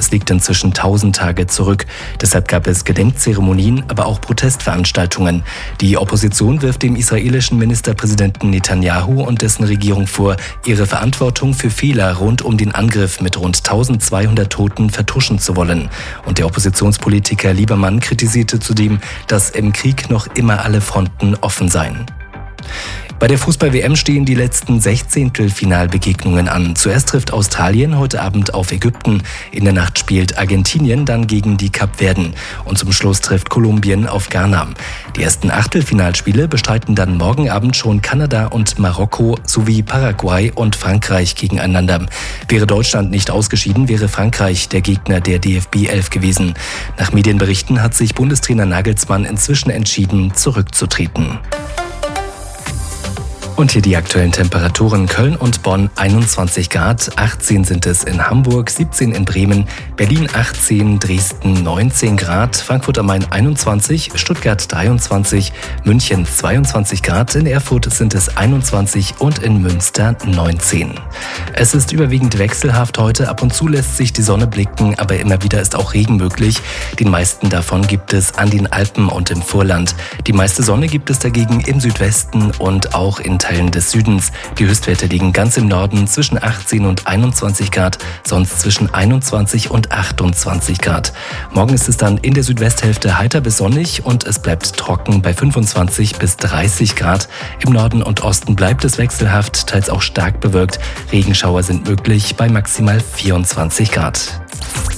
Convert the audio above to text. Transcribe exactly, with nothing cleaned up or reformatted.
Es liegt inzwischen tausend Tage zurück. Deshalb gab es Gedenkzeremonien, aber auch Protestveranstaltungen. Die Opposition wirft dem israelischen Ministerpräsidenten Netanyahu und dessen Regierung vor, ihre Verantwortung für Fehler rund um den Angriff mit rund eintausendzweihundert Toten vertuschen zu wollen. Und der Oppositionspolitiker Liebermann kritisierte zudem, dass im Krieg noch immer alle Fronten offen seien. Bei der Fußball-W M stehen die letzten Sechzehntelfinalbegegnungen an. Zuerst trifft Australien heute Abend auf Ägypten. In der Nacht spielt Argentinien dann gegen die Kapverden. Und zum Schluss trifft Kolumbien auf Ghana. Die ersten Achtelfinalspiele bestreiten dann morgen Abend schon Kanada und Marokko sowie Paraguay und Frankreich gegeneinander. Wäre Deutschland nicht ausgeschieden, wäre Frankreich der Gegner der D F B elf gewesen. Nach Medienberichten hat sich Bundestrainer Nagelsmann inzwischen entschieden, zurückzutreten. Und hier die aktuellen Temperaturen: Köln und Bonn einundzwanzig Grad, achtzehn sind es in Hamburg, siebzehn in Bremen, Berlin achtzehn, Dresden neunzehn Grad, Frankfurt am Main einundzwanzig, Stuttgart dreiundzwanzig, München zweiundzwanzig Grad, in Erfurt sind es einundzwanzig und in Münster neunzehn. Es ist überwiegend wechselhaft heute, ab und zu lässt sich die Sonne blicken, aber immer wieder ist auch Regen möglich. Den meisten davon gibt es an den Alpen und im Vorland. Die meiste Sonne gibt es dagegen im Südwesten und auch in Teilen des Südens. Die Höchstwerte liegen ganz im Norden zwischen achtzehn und einundzwanzig Grad, sonst zwischen einundzwanzig und achtundzwanzig Grad. Morgen ist es dann in der Südwesthälfte heiter bis sonnig und es bleibt trocken bei fünfundzwanzig bis dreißig Grad. Im Norden und Osten bleibt es wechselhaft, teils auch stark bewölkt. Regenschauer sind möglich bei maximal vierundzwanzig Grad.